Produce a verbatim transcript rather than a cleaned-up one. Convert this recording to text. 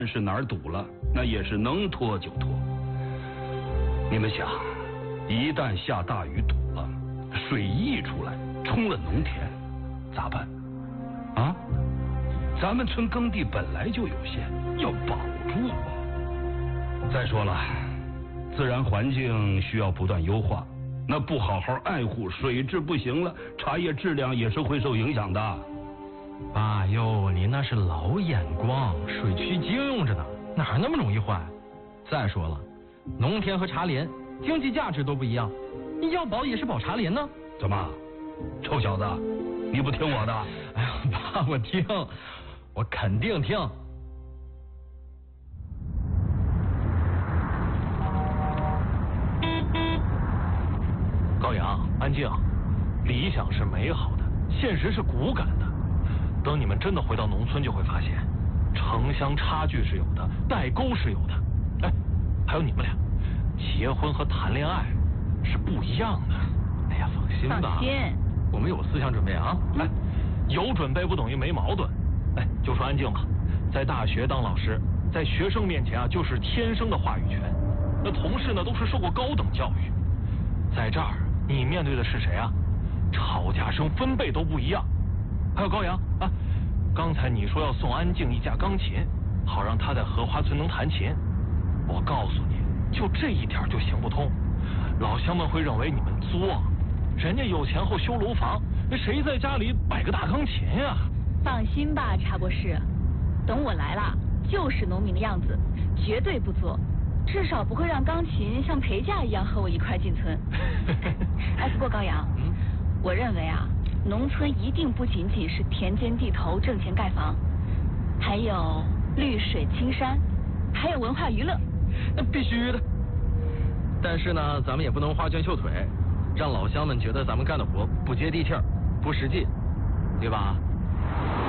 是哪儿堵了，那也是能拖就拖。你们想，一旦下大雨堵了，水溢出来冲了农田，咋办？啊？咱们村耕地本来就有限，要保住啊。再说了，自然环境需要不断优化，那不好好爱护，水质不行了，茶叶质量也是会受影响的。 爸哟，您那是老眼光，水区经用着呢，哪那么容易坏？再说了，农田和茶莲经济价值都不一样，你要保也是保茶莲呢。 怎么，臭小子，你不听我的？ 哎呀，爸，我听，我肯定听。 高阳，安静。理想是美好的，现实是骨感的。等你们真的回到农村，就会发现，城乡差距是有的，代沟是有的。哎，还有你们俩，结婚和谈恋爱是不一样的。 哎呀，放心吧， 放心， 我们有思想准备啊。 哎，有准备不等于没矛盾。哎，就说安静吧，在大学当老师，在学生面前啊，就是天生的话语权。那同事呢，都是受过高等教育，在这儿你面对的是谁啊？吵架声分贝都不一样。还有高阳啊，刚才你说要送安静一架钢琴，好让她在荷花村能弹琴。我告诉你，就这一点就行不通。老乡们会认为你们作，人家有钱后修楼房，那谁在家里摆个大钢琴呀？ 放心吧，查博士，等我来了，就是农民的样子，绝对不作，至少不会让钢琴像陪嫁一样和我一块进村。哎，不过高阳，嗯，我认为啊。农村一定不仅仅是田间地头挣钱盖房，还有绿水青山，还有文化娱乐。 那必须的。但是呢，咱们也不能花拳绣腿，让老乡们觉得咱们干的活不接地气儿、不实际，对吧？